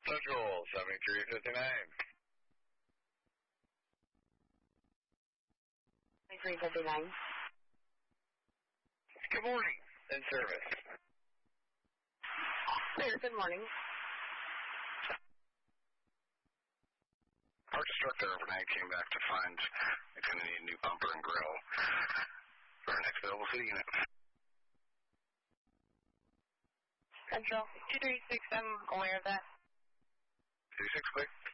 Central 7359. 359. Good morning. In service. Clear, good morning. Our instructor overnight came back to find it's going to need a new bumper and grill for our next available city unit. Central 236, I'm aware of that. 26, quick.